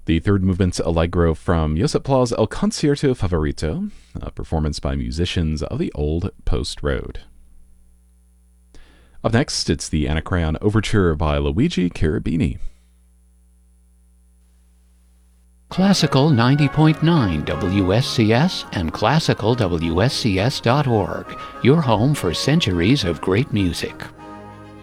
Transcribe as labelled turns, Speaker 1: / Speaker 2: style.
Speaker 1: The third movement's Allegro from Josep Plá's El Concierto Favorito, a performance by musicians of the Old Post Road. Up next, it's the Anacreon Overture by Luigi Cherubini.
Speaker 2: Classical 90.9 WSCS and classicalwscs.org, your home for centuries of great music.